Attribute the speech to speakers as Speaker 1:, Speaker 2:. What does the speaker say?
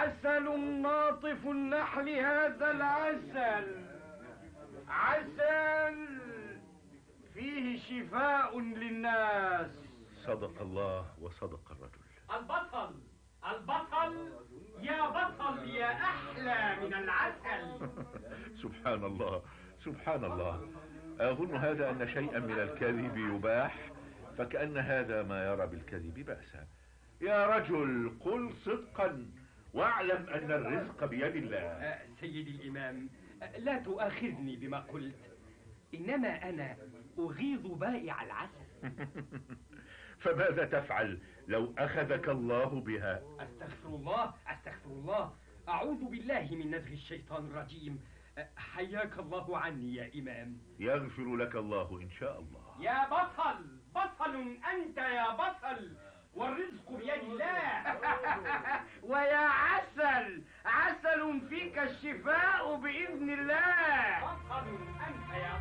Speaker 1: عسل ناطف النحل هذا العسل، عسل فيه شفاء للناس.
Speaker 2: صدق الله وصدق الرجل.
Speaker 3: البطل البطل يا بطل يا أحلى من العسل.
Speaker 2: سبحان الله سبحان الله. أظن هذا أن شيئا من الكذب يباح، فكأن هذا ما يرى بالكذب بأسا. يا رجل قل صدقا واعلم أن الرزق بيد الله.
Speaker 3: سيدي الإمام، لا تؤاخذني بما قلت، إنما أنا أغيظ بائع العسل.
Speaker 2: فماذا تفعل لو أخذك الله بها؟
Speaker 3: أستغفر الله أستغفر الله، أعوذ بالله من نزغ الشيطان الرجيم. حياك الله عني يا إمام.
Speaker 2: يغفر لك الله إن شاء الله.
Speaker 3: يا بطل بطل أنت يا بطل، والرزق بيد الله.
Speaker 1: ويا عسل، عسل فيك الشفاء بإذن الله.
Speaker 3: بطل أنت يا